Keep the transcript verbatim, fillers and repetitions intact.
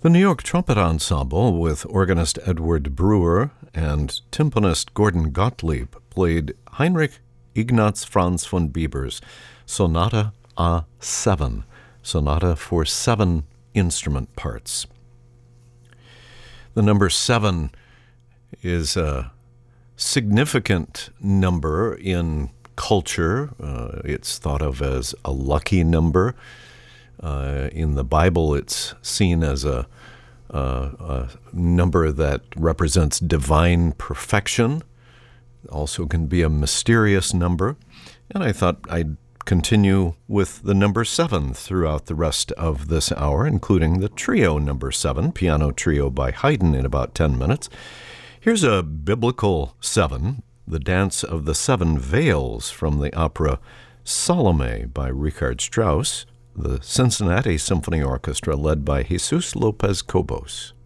The New York Trumpet Ensemble, with organist Edward Brewer and timpanist Gordon Gottlieb, played Heinrich Ignaz Franz von Bieber's Sonata A seven, sonata for seven instrument parts. The number seven is a significant number in culture. Uh, it's thought of as a lucky number. Uh, in the Bible, it's seen as a, a, a number that represents divine perfection. Also can be a mysterious number. And I thought I'd continue with the number seven throughout the rest of this hour, including the trio number seven, piano trio by Haydn, in about ten minutes. Here's a biblical seven, the Dance of the Seven Veils from the opera Salome by Richard Strauss, the Cincinnati Symphony Orchestra led by Jesus Lopez Cobos.